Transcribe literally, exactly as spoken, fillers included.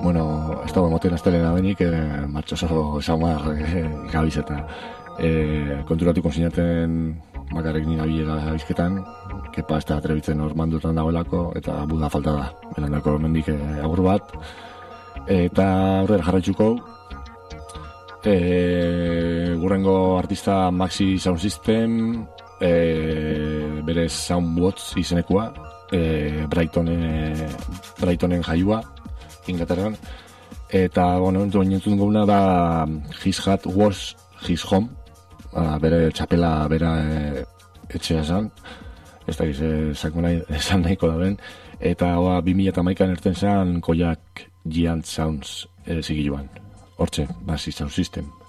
bueno, ez dago emoten astelena benik, e, martxoso esamar e, gabiz eta e, konturatuko zinaten bakarrik nina bilela bizketan, kepa ez da atrebitzen hor mandutan dagoelako, eta buda falta da, belandako mendik e, agur bat, eta aurrera jarraitzuko, e, gurrengo artista Maxi Sound System, e, bere Soundwatch izenekua, e, Brightonen, Brightonen jaiua, Inglaterran, eta, bueno, entzun gauna da His Hat Was His Home, a, bere txapela bera e, etxea esan, ez da izan nahi, nahiko da ben, eta ba, bi mila hamaikan erten zen Koyak Giant Sounds e, zigiluan, hortxe, Maxi Sound System.